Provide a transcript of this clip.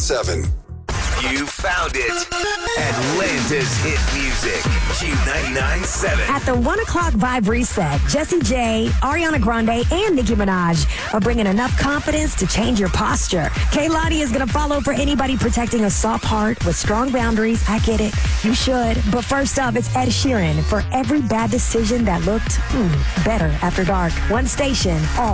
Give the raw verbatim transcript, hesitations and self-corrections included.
seven. You found it. Atlanta's hit music. Q ninety-nine point seven. At the one o'clock Vibe Reset, Jessie J, Ariana Grande, and Nicki Minaj are bringing enough confidence to change your posture. Kehlani is going to follow for anybody protecting a soft heart with strong boundaries. I get it. You should. But first up, it's Ed Sheeran for every bad decision that looked hmm, better after dark. One station, all